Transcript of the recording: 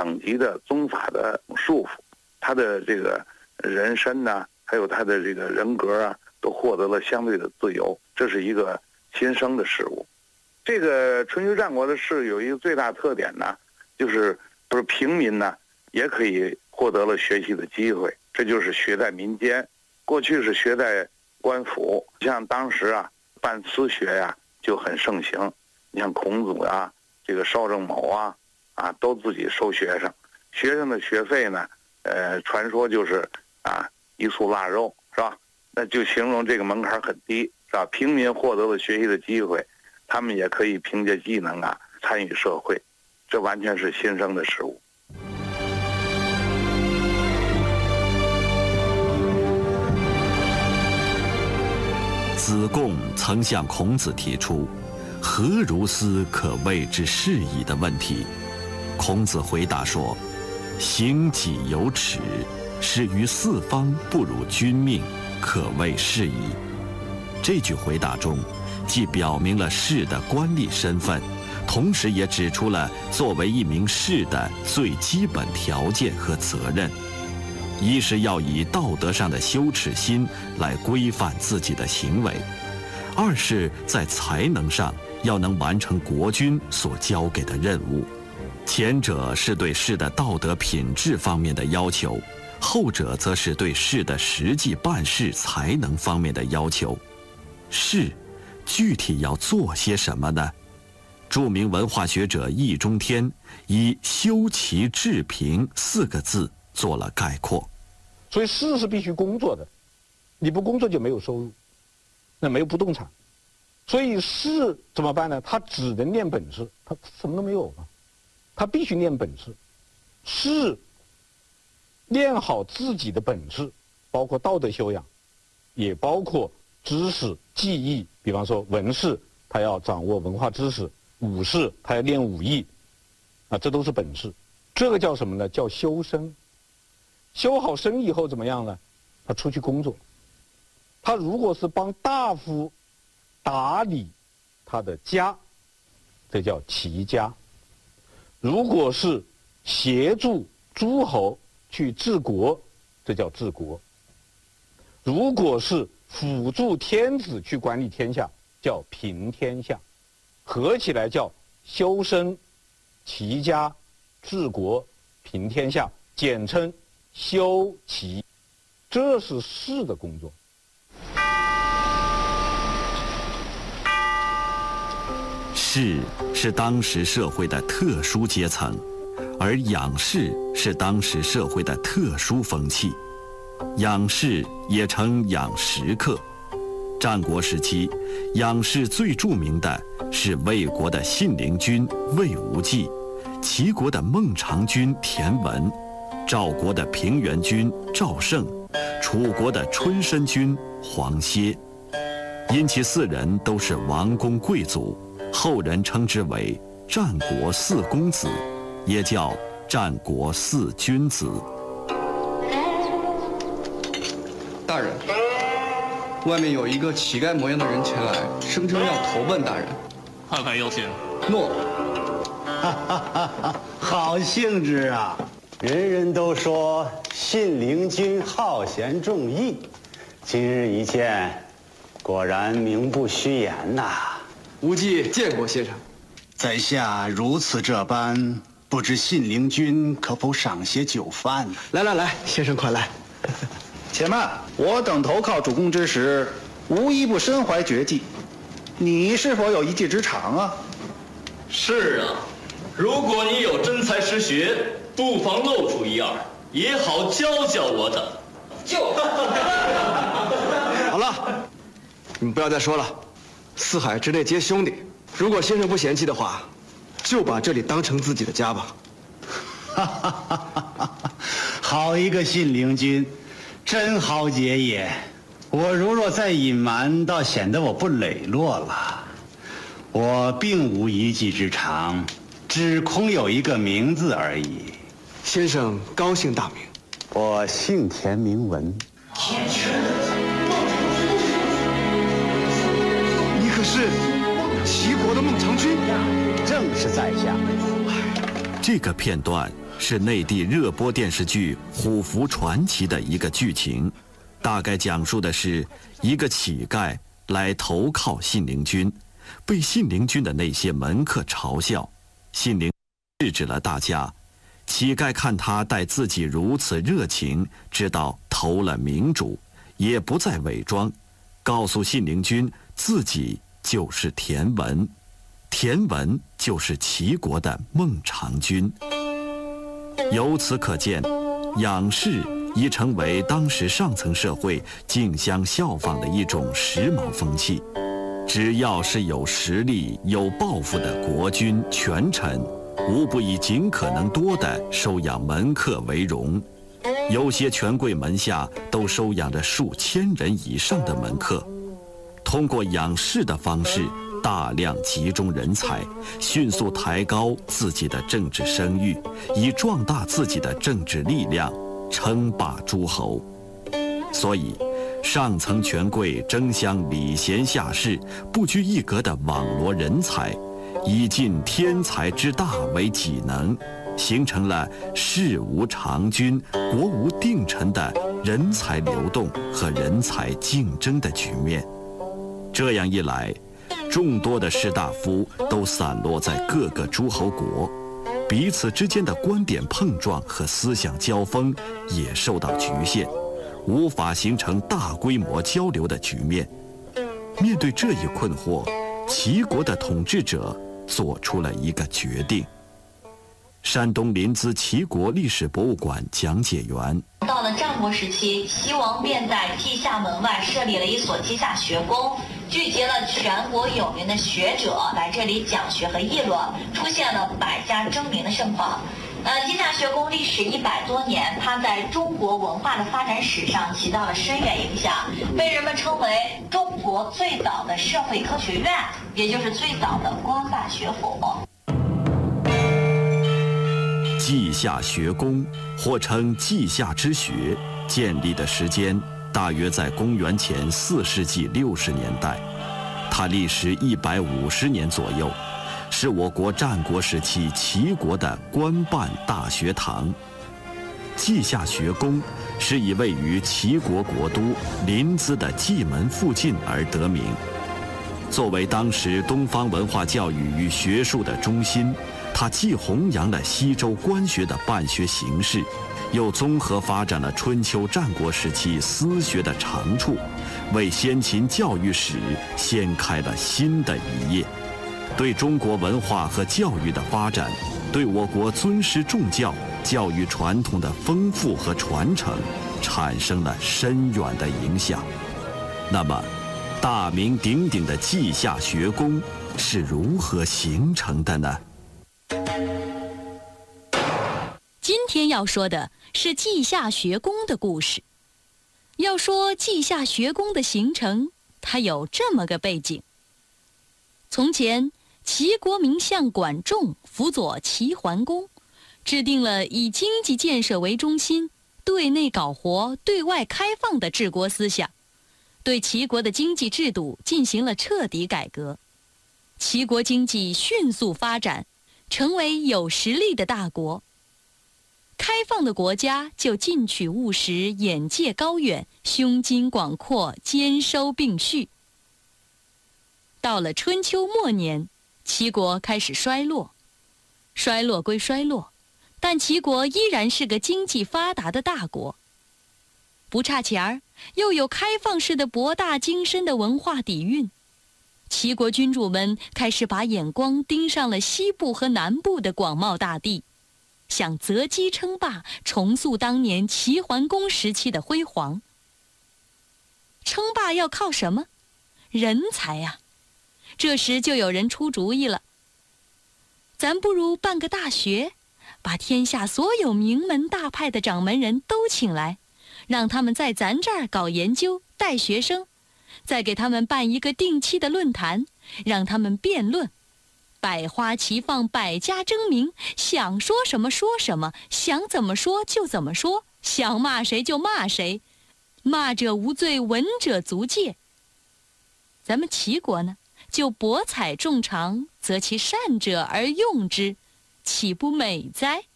等级的宗法的束缚，他的这个人身呢，还有他的这个人格啊，都获得了相对的自由，这是一个新生的事物。这个春秋战国的事有一个最大特点呢，就是平民呢也可以获得了学习的机会，这就是学在民间。过去是学在官府，像当时啊办私学呀就很盛行，你像孔子啊，这个邵正谋啊都自己收学生，学生的学费呢，传说就是一束腊肉，是吧？那就形容这个门槛很低，是吧？平民获得了学习的机会，他们也可以凭借技能参与社会，这完全是新生的事物。 子贡曾向孔子提出“何如斯可谓之是矣”的问题，孔子回答说：“行己有耻，使于四方不如君命，可谓是矣。”这句回答中，既表明了士的官吏身份，同时也指出了作为一名士的最基本条件和责任。一是要以道德上的羞耻心来规范自己的行为，二是在才能上要能完成国君所交给的任务。前者是对士的道德品质方面的要求，后者则是对士的实际办事才能方面的要求。士具体要做些什么呢？著名文化学者易中天以修齐治平4个字做了概括。 所以士是必须工作的，你不工作就没有收入，那没有不动产，所以士怎么办呢？他只能练本事，他什么都没有了，他必须练本事。士练好自己的本事，包括道德修养，也包括知识技艺。比方说文士，他要掌握文化知识；武士，他要练武艺，这都是本事。这个叫什么呢？叫修身。修好身以后怎么样呢？他出去工作。他如果是帮大夫打理他的家，这叫齐家；如果是协助诸侯去治国，这叫治国；如果是辅助天子去管理天下，叫平天下。合起来叫修身、齐家、治国、平天下，简称修齐。这是士的工作。 士是当时社会的特殊阶层，而养士是当时社会的特殊风气。养士也称养食客。战国时期，养士最著名的是魏国的信陵君魏无忌，齐国的孟尝君田文，赵国的平原君赵胜，楚国的春申君黄歇。因其4人都是王公贵族，后人称之为战国4公子，也叫战国4君子。 大人，外面有一个乞丐模样的人前来，声称要投奔大人。 看看有请。 诺。 好兴致啊！人人都说信陵君好贤重义，今日一见，果然名不虚言呐。 无忌见过先生。 在下如此这般，不知信陵君可否赏些酒饭呢？ 来，先生快来。 且慢，我等投靠主公之时，无一不身怀绝技，你是否有一技之长啊？ 是啊，如果你有真才实学，不妨露出1、2，也好教教我等。 好了，你们不要再说了，四海之内皆兄弟，如果先生不嫌弃的话，就把这里当成自己的家吧。 好一个信陵君，真豪杰也！我如若再隐瞒，倒显得我不磊落了。我并无一技之长，只空有一个名字而已。 先生高姓大名？ 我姓田名文。 你可是齐国的孟尝君？ 正是在下。 这个片段是内地热播电视剧《虎符传奇》的一个剧情，大概讲述的是一个乞丐来投靠信陵君，被信陵君的那些门客嘲笑，信陵制止了大家。乞丐看他待自己如此热情，知道投了明主，也不再伪装，告诉信陵君自己就是田文，田文就是齐国的孟尝君。由此可见，仰视已成为当时上层社会竞相效仿的一种时髦风气。只要是有实力、有抱负的国君、权臣，无不以尽可能多的收养门客为荣。有些权贵门下都收养着数千人以上的门客，通过仰视的方式大量集中人才，迅速抬高自己的政治声誉，以壮大自己的政治力量，称霸诸侯。所以上层权贵争相礼贤下士，不拘一格地网罗人才，以尽天才之大为己能，形成了事无常君、国无定臣的人才流动和人才竞争的局面。这样一来，众多的士大夫都散落在各个诸侯国，彼此之间的观点碰撞和思想交锋也受到局限，无法形成大规模交流的局面。面对这一困惑，齐国的统治者做出了一个决定。山东临淄齐国历史博物馆讲解员： 到了战国时期，齐王便在稷下门外设立了一所稷下学宫，聚集了全国有名的学者来这里讲学和议论，出现了百家争鸣的盛况。稷下学宫历史100多年，它在中国文化的发展史上起到了深远影响，被人们称为中国最早的社会科学院，也就是最早的官办学府。 稷下学宫，或称稷下之学，建立的时间大约在公元前4世纪60年代，它历时150年左右，是我国战国时期齐国的官办大学堂。稷下学宫是以位于齐国国都临淄的蓟门附近而得名。作为当时东方文化教育与学术的中心，它既弘扬了西周官学的办学形式，又综合发展了春秋战国时期私学的长处，为先秦教育史掀开了新的一页，对中国文化和教育的发展，对我国尊师重教、教育传统的丰富和传承，产生了深远的影响。那么，大名鼎鼎的稷下学宫是如何形成的呢？ 今天要说的是稷下学宫的故事。要说稷下学宫的形成，它有这么个背景。从前，齐国名相管仲辅佐齐桓公，制定了以经济建设为中心，对内搞活、对外开放的治国思想，对齐国的经济制度进行了彻底改革。齐国经济迅速发展，成为有实力的大国。开放的国家就进取务实，眼界高远，胸襟广阔，兼收并蓄。到了春秋末年，齐国开始衰落。衰落归衰落，但齐国依然是个经济发达的大国。不差钱儿，又有开放式的博大精深的文化底蕴。齐国君主们开始把眼光盯上了西部和南部的广袤大地，想择机称霸，重塑当年齐桓公时期的辉煌。称霸要靠什么？人才呀！这时就有人出主意了，咱不如办个大学，把天下所有名门大派的掌门人都请来，让他们在咱这儿搞研究，带学生，再给他们办一个定期的论坛，让他们辩论，百花齐放，百家争鸣，想说什么说什么，想怎么说就怎么说，想骂谁就骂谁，骂者无罪，闻者足戒。咱们齐国呢，就博采众长，择其善者而用之，岂不美哉？